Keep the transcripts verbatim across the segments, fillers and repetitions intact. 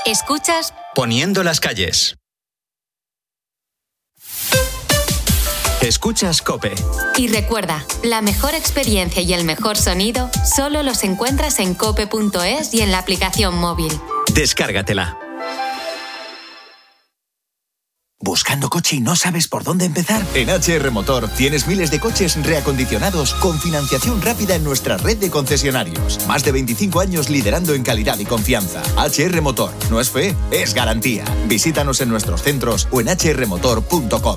Escuchas Poniendo las calles. Escuchas COPE. Y recuerda, la mejor experiencia y el mejor sonido solo los encuentras en cope punto es y en la aplicación móvil. Descárgatela. ¿Buscando coche y no sabes por dónde empezar? En H R Motor tienes miles de coches reacondicionados con financiación rápida en nuestra red de concesionarios. Más de veinticinco años liderando en calidad y confianza. H R Motor. No es fe, es garantía. Visítanos en nuestros centros o en hache erre motor punto com.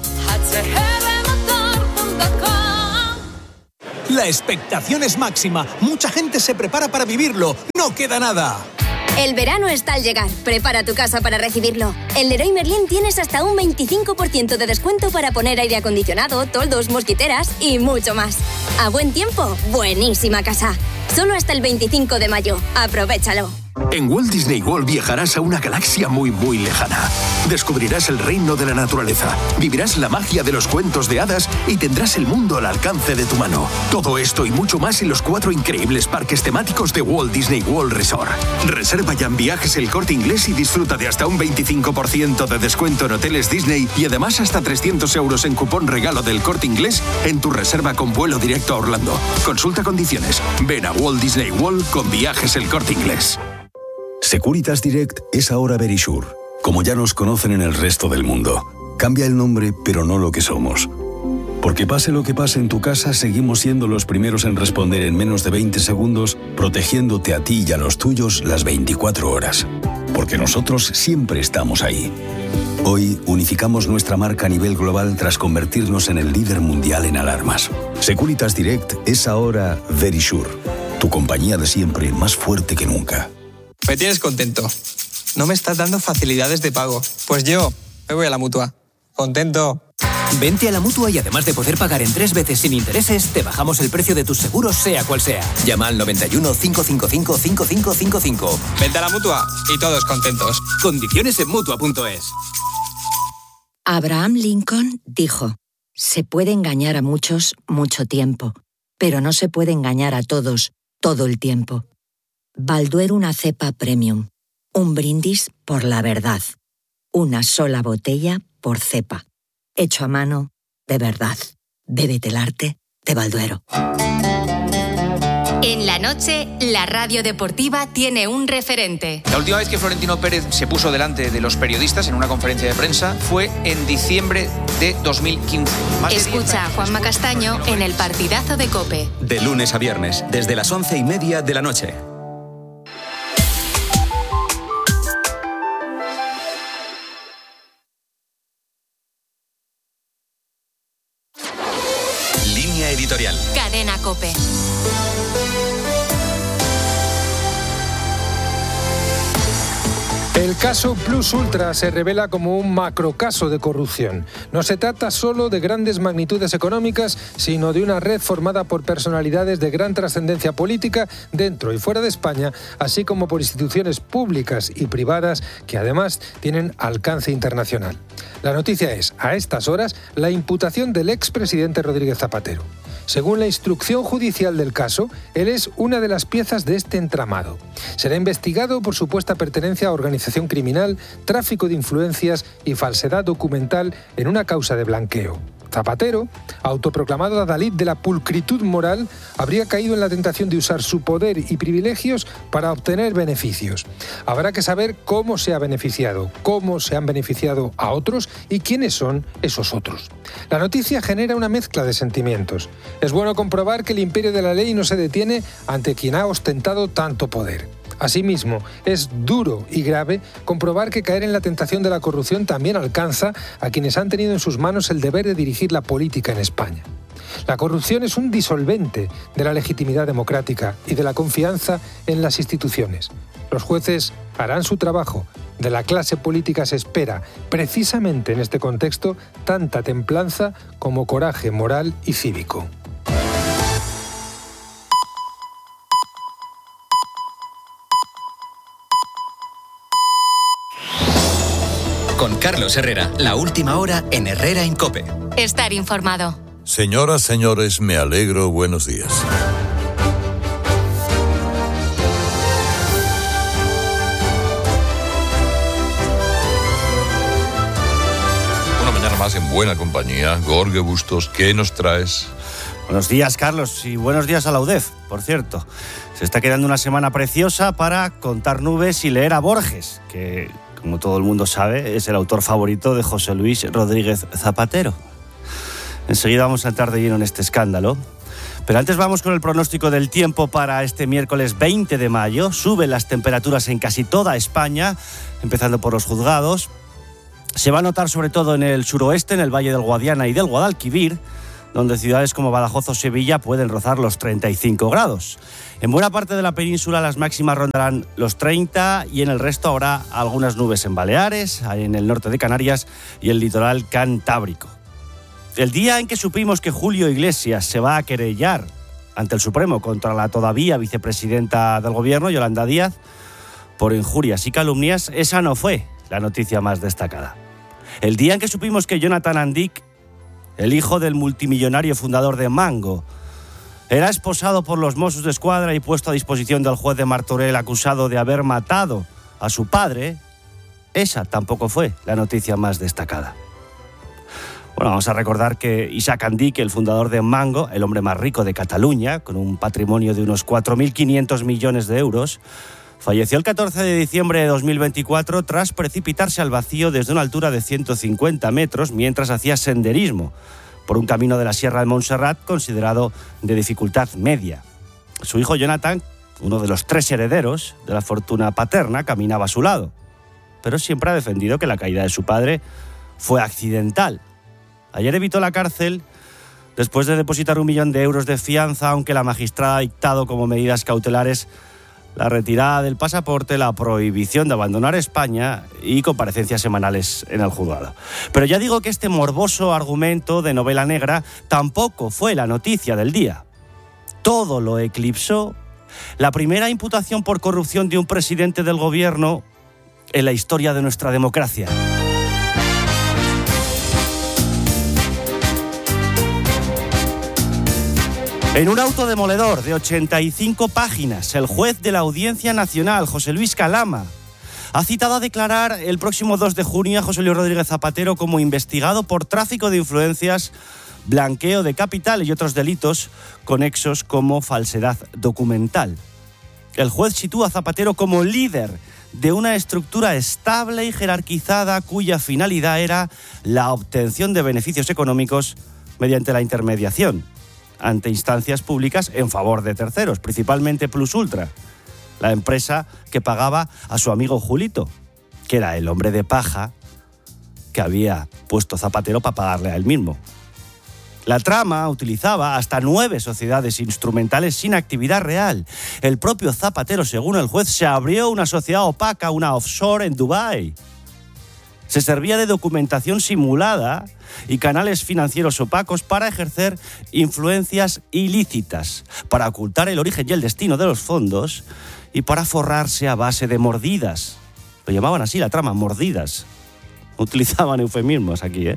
La expectación es máxima. Mucha gente se prepara para vivirlo. No queda nada. El verano está al llegar. Prepara tu casa para recibirlo. En Leroy Merlin tienes hasta un veinticinco por ciento de descuento para poner aire acondicionado, toldos, mosquiteras y mucho más. A buen tiempo, buenísima casa. Solo hasta el veinticinco de mayo. Aprovéchalo. En Walt Disney World viajarás a una galaxia muy, muy lejana. Descubrirás el reino de la naturaleza, vivirás la magia de los cuentos de hadas y tendrás el mundo al alcance de tu mano. Todo esto y mucho más en los cuatro increíbles parques temáticos de Walt Disney World Resort. Reserva ya en Viajes El Corte Inglés y disfruta de hasta un veinticinco por ciento de descuento en hoteles Disney y además hasta trescientos euros en cupón regalo del Corte Inglés en tu reserva con vuelo directo a Orlando. Consulta condiciones. Ven a Walt Disney World con Viajes El Corte Inglés. Securitas Direct es ahora Verisure, como ya nos conocen en el resto del mundo. Cambia el nombre, pero no lo que somos. Porque pase lo que pase en tu casa, seguimos siendo los primeros en responder en menos de veinte segundos, protegiéndote a ti y a los tuyos las veinticuatro horas. Porque nosotros siempre estamos ahí. Hoy unificamos nuestra marca a nivel global tras convertirnos en el líder mundial en alarmas. Securitas Direct es ahora Verisure, tu compañía de siempre más fuerte que nunca. Me tienes contento. No me estás dando facilidades de pago. Pues yo me voy a la Mutua. Contento. Vente a la Mutua y además de poder pagar en tres veces sin intereses, te bajamos el precio de tus seguros sea cual sea. Llama al noventa y uno, cinco cinco cinco, cinco cinco cinco cinco. Vente a la Mutua y todos contentos. Condiciones en Mutua punto es. Abraham Lincoln dijo: se puede engañar a muchos mucho tiempo, pero no se puede engañar a todos todo el tiempo. Balduero una cepa premium. Un brindis por la verdad. Una sola botella por cepa. Hecho a mano de verdad. Bébete el arte de Balduero. En la noche, la radio deportiva tiene un referente. La última vez que Florentino Pérez se puso delante de los periodistas en una conferencia de prensa fue en diciembre de dos mil quince. Más Escucha a Juanma Castaño en el partidazo de COPE. De lunes a viernes, desde las once y media de la noche. Editorial. Cadena COPE. El caso Plus Ultra se revela como un macrocaso de corrupción. No se trata solo de grandes magnitudes económicas, sino de una red formada por personalidades de gran trascendencia política dentro y fuera de España, así como por instituciones públicas y privadas que además tienen alcance internacional. La noticia es, a estas horas, la imputación del expresidente Rodríguez Zapatero. Según la instrucción judicial del caso, él es una de las piezas de este entramado. Será investigado por supuesta pertenencia a organización criminal, tráfico de influencias y falsedad documental en una causa de blanqueo. Zapatero, autoproclamado adalid de la pulcritud moral, habría caído en la tentación de usar su poder y privilegios para obtener beneficios. Habrá que saber cómo se ha beneficiado, cómo se han beneficiado a otros y quiénes son esos otros. La noticia genera una mezcla de sentimientos. Es bueno comprobar que el imperio de la ley no se detiene ante quien ha ostentado tanto poder. Asimismo, es duro y grave comprobar que caer en la tentación de la corrupción también alcanza a quienes han tenido en sus manos el deber de dirigir la política en España. La corrupción es un disolvente de la legitimidad democrática y de la confianza en las instituciones. Los jueces harán su trabajo. De la clase política se espera, precisamente en este contexto, tanta templanza como coraje moral y cívico. Con Carlos Herrera, la última hora en Herrera en COPE. Estar informado. Señoras, señores, me alegro, buenos días. en buena compañía. Jorge Bustos, ¿qué nos traes? Buenos días, Carlos, y buenos días a la U D E F, por cierto. Se está quedando una semana preciosa para contar nubes y leer a Borges, que, como todo el mundo sabe, es el autor favorito de José Luis Rodríguez Zapatero. Enseguida vamos a entrar de lleno en este escándalo. Pero antes vamos con el pronóstico del tiempo para este miércoles veinte de mayo. Suben las temperaturas en casi toda España, empezando por los juzgados. Se va a notar sobre todo en el suroeste, en el Valle del Guadiana y del Guadalquivir, donde ciudades como Badajoz o Sevilla pueden rozar los treinta y cinco grados. En buena parte de la península las máximas rondarán los treinta y en el resto habrá algunas nubes en Baleares, en el norte de Canarias y el litoral cantábrico. El día en que supimos que Julio Iglesias se va a querellar ante el Supremo contra la todavía vicepresidenta del gobierno, Yolanda Díaz, por injurias y calumnias, esa no fue la noticia más destacada. El día en que supimos que Jonathan Andic, el hijo del multimillonario fundador de Mango, era esposado por los Mossos d'Esquadra y puesto a disposición del juez de Martorell acusado de haber matado a su padre, esa tampoco fue la noticia más destacada. Bueno, vamos a recordar que Isaac Andic, el fundador de Mango, el hombre más rico de Cataluña, con un patrimonio de unos cuatro mil quinientos millones de euros, falleció el catorce de diciembre de dos mil veinticuatro tras precipitarse al vacío desde una altura de ciento cincuenta metros mientras hacía senderismo por un camino de la Sierra de Montserrat considerado de dificultad media. Su hijo Jonathan, uno de los tres herederos de la fortuna paterna, caminaba a su lado, pero siempre ha defendido que la caída de su padre fue accidental. Ayer evitó la cárcel después de depositar un millón de euros de fianza, aunque la magistrada ha dictado como medidas cautelares la retirada del pasaporte, la prohibición de abandonar España y comparecencias semanales en el juzgado. Pero ya digo que este morboso argumento de novela negra tampoco fue la noticia del día. Todo lo eclipsó la primera imputación por corrupción de un presidente del gobierno en la historia de nuestra democracia. En un auto demoledor de ochenta y cinco páginas, el juez de la Audiencia Nacional, José Luis Calama, ha citado a declarar el próximo dos de junio a José Luis Rodríguez Zapatero como investigado por tráfico de influencias, blanqueo de capital y otros delitos conexos como falsedad documental. El juez sitúa a Zapatero como líder de una estructura estable y jerarquizada cuya finalidad era la obtención de beneficios económicos mediante la intermediación ante instancias públicas en favor de terceros, principalmente Plus Ultra, la empresa que pagaba a su amigo Julito, que era el hombre de paja que había puesto Zapatero para pagarle a él mismo. La trama utilizaba hasta nueve sociedades instrumentales sin actividad real. El propio Zapatero, según el juez, se abrió una sociedad opaca, una offshore en Dubái. Se servía de documentación simulada y canales financieros opacos para ejercer influencias ilícitas, para ocultar el origen y el destino de los fondos y para forrarse a base de mordidas. Lo llamaban así la trama, mordidas. Utilizaban eufemismos aquí, ¿eh?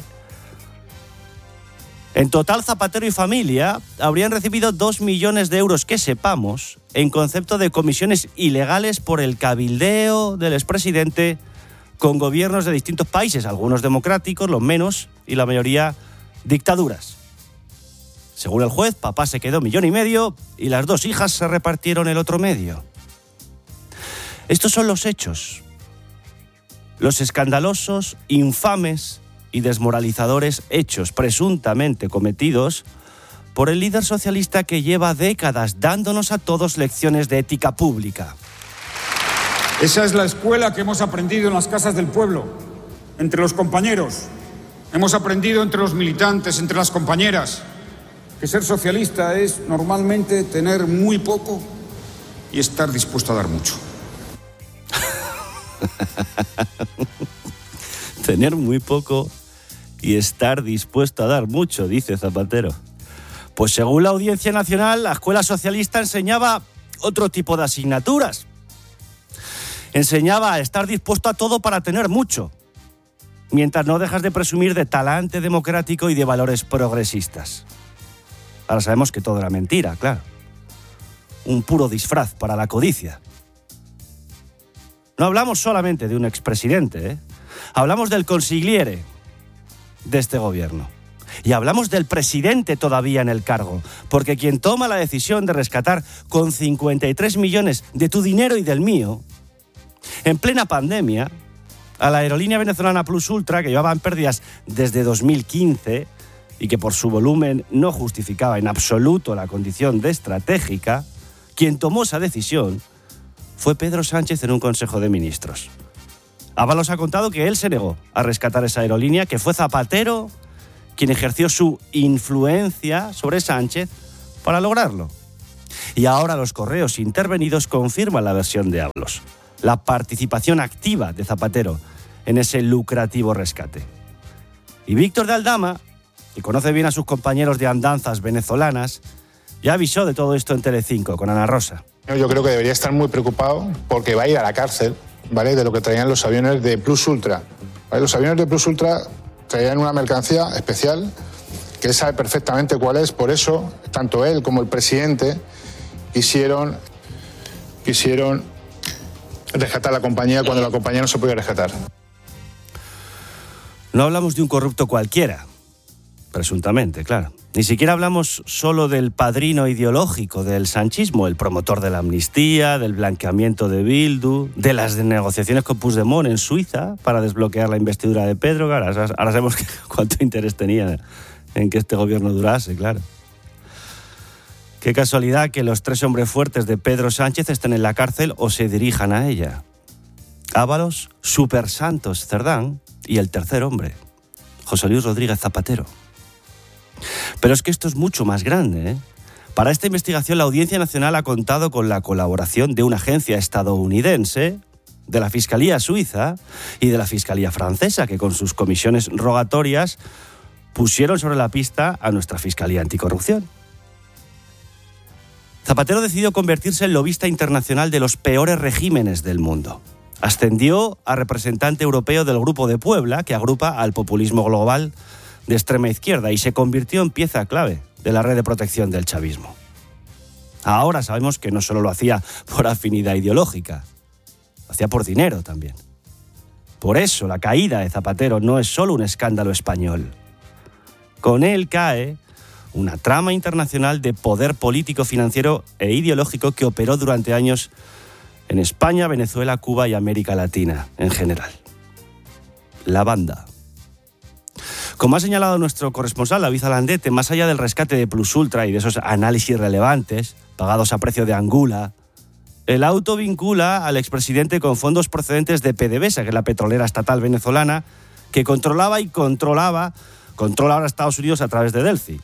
En total, Zapatero y familia habrían recibido dos millones de euros, que sepamos, en concepto de comisiones ilegales por el cabildeo del expresidente con gobiernos de distintos países, algunos democráticos, los menos, y la mayoría dictaduras. Según el juez, papá se quedó millón y medio y las dos hijas se repartieron el otro medio. Estos son los hechos. Los escandalosos, infames y desmoralizadores hechos presuntamente cometidos por el líder socialista que lleva décadas dándonos a todos lecciones de ética pública. Esa es la escuela que hemos aprendido en las casas del pueblo, entre los compañeros. Hemos aprendido entre los militantes, entre las compañeras, que ser socialista es normalmente tener muy poco y estar dispuesto a dar mucho. Tener muy poco y estar dispuesto a dar mucho, dice Zapatero. Pues según la Audiencia Nacional, la escuela socialista enseñaba otro tipo de asignaturas. Enseñaba a estar dispuesto a todo para tener mucho, mientras no dejas de presumir de talante democrático y de valores progresistas. Ahora sabemos que todo era mentira, claro. Un puro disfraz para la codicia. No hablamos solamente de un expresidente, ¿eh? Hablamos del consigliere, de este gobierno. Y hablamos del presidente todavía en el cargo, porque quien toma la decisión de rescatar con cincuenta y tres millones de tu dinero y del mío, en plena pandemia, a la aerolínea venezolana Plus Ultra, que llevaba en pérdidas desde dos mil quince y que por su volumen no justificaba en absoluto la condición de estratégica, quien tomó esa decisión fue Pedro Sánchez en un Consejo de Ministros. Ábalos ha contado que él se negó a rescatar esa aerolínea, que fue Zapatero quien ejerció su influencia sobre Sánchez para lograrlo. Y ahora los correos intervenidos confirman la versión de Ábalos, la participación activa de Zapatero en ese lucrativo rescate. Y Víctor de Aldama, que conoce bien a sus compañeros de andanzas venezolanas, ya avisó de todo esto en Telecinco con Ana Rosa. Yo creo que debería estar muy preocupado porque va a ir a la cárcel, ¿vale?, de lo que traían los aviones de Plus Ultra. ¿Vale? Los aviones de Plus Ultra traían una mercancía especial que él sabe perfectamente cuál es. Por eso, tanto él como el presidente quisieron, quisieron rescatar la compañía cuando la compañía no se podía rescatar. No hablamos de un corrupto cualquiera, presuntamente, claro. Ni siquiera hablamos solo del padrino ideológico del sanchismo, el promotor de la amnistía, del blanqueamiento de Bildu, de las negociaciones con Puigdemont en Suiza para desbloquear la investidura de Pedro. Ahora, ahora sabemos cuánto interés tenía en que este gobierno durase, claro. Qué casualidad que los tres hombres fuertes de Pedro Sánchez estén en la cárcel o se dirijan a ella. Ábalos, Super Santos Cerdán y el tercer hombre, José Luis Rodríguez Zapatero. Pero es que esto es mucho más grande, ¿eh? Para esta investigación la Audiencia Nacional ha contado con la colaboración de una agencia estadounidense, de la Fiscalía Suiza y de la Fiscalía Francesa, que con sus comisiones rogatorias pusieron sobre la pista a nuestra Fiscalía Anticorrupción. Zapatero decidió convertirse en lobista internacional de los peores regímenes del mundo. Ascendió a representante europeo del Grupo de Puebla, que agrupa al populismo global de extrema izquierda, y se convirtió en pieza clave de la red de protección del chavismo. Ahora sabemos que no solo lo hacía por afinidad ideológica, lo hacía por dinero también. Por eso la caída de Zapatero no es solo un escándalo español. Con él cae una trama internacional de poder político, financiero e ideológico que operó durante años en España, Venezuela, Cuba y América Latina en general. La banda. Como ha señalado nuestro corresponsal David Alandete, más allá del rescate de Plus Ultra y de esos análisis relevantes, pagados a precio de Angula, el auto vincula al expresidente con fondos procedentes de PDVSA, que es la petrolera estatal venezolana, que controlaba y controlaba, controla ahora Estados Unidos a través de Delphi.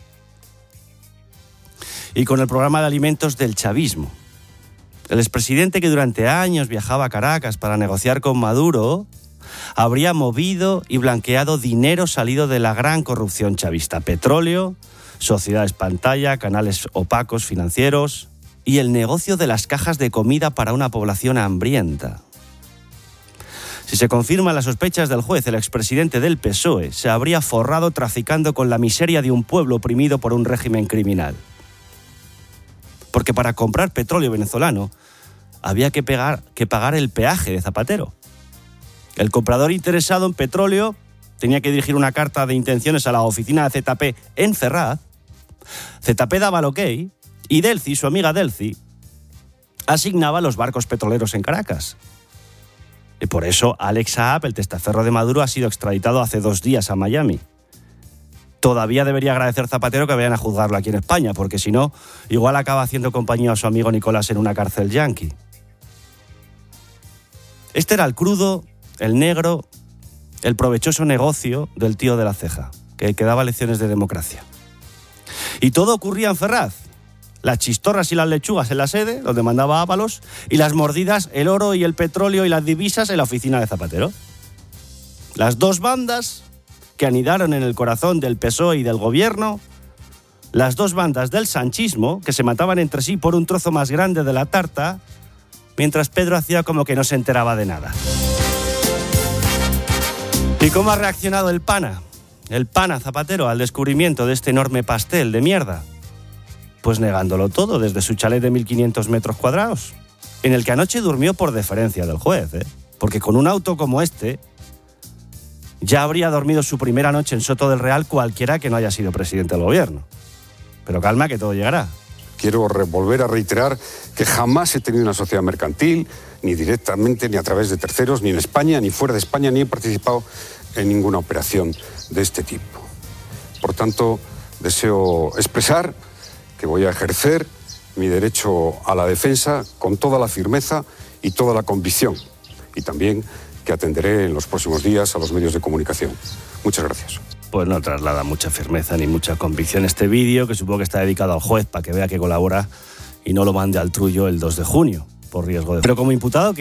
Y con el programa de alimentos del chavismo. El expresidente, que durante años viajaba a Caracas para negociar con Maduro, habría movido y blanqueado dinero salido de la gran corrupción chavista: petróleo, sociedades pantalla, canales opacos financieros y el negocio de las cajas de comida para una población hambrienta. Si se confirman las sospechas del juez, el expresidente del P S O E se habría forrado traficando con la miseria de un pueblo oprimido por un régimen criminal. Porque para comprar petróleo venezolano había que, pegar, que pagar el peaje de Zapatero. El comprador interesado en petróleo tenía que dirigir una carta de intenciones a la oficina de Z P en Ferraz. Z P daba el ok y Delphi, su amiga Delphi, asignaba los barcos petroleros en Caracas. Y por eso Alex Saab, el testaferro de Maduro, ha sido extraditado hace dos días a Miami. Todavía debería agradecer Zapatero que vayan a juzgarlo aquí en España, porque si no, igual acaba haciendo compañía a su amigo Nicolás en una cárcel yanqui. Este era el crudo, el negro, el provechoso negocio del tío de la ceja, que, que daba lecciones de democracia. Y todo ocurría en Ferraz. Las chistorras y las lechugas en la sede, donde mandaba Ábalos, y las mordidas, el oro y el petróleo y las divisas en la oficina de Zapatero. Las dos bandas que anidaron en el corazón del P S O E y del gobierno, las dos bandas del sanchismo, que se mataban entre sí por un trozo más grande de la tarta, mientras Pedro hacía como que no se enteraba de nada. ¿Y cómo ha reaccionado el pana? El pana Zapatero al descubrimiento de este enorme pastel de mierda. Pues negándolo todo desde su chalet de mil quinientos metros cuadrados, en el que anoche durmió por deferencia del juez, ¿eh? Porque con un auto como este ya habría dormido su primera noche en Soto del Real cualquiera que no haya sido presidente del gobierno. Pero calma, que todo llegará. Quiero volver a reiterar que jamás he tenido una sociedad mercantil, ni directamente, ni a través de terceros, ni en España, ni fuera de España, ni he participado en ninguna operación de este tipo. Por tanto, deseo expresar que voy a ejercer mi derecho a la defensa con toda la firmeza y toda la convicción, y también que atenderé en los próximos días a los medios de comunicación. Muchas gracias. Pues no traslada mucha firmeza ni mucha convicción este vídeo, que supongo que está dedicado al juez para que vea que colabora y no lo mande al trullo el dos de junio, por riesgo de... Pero como imputado...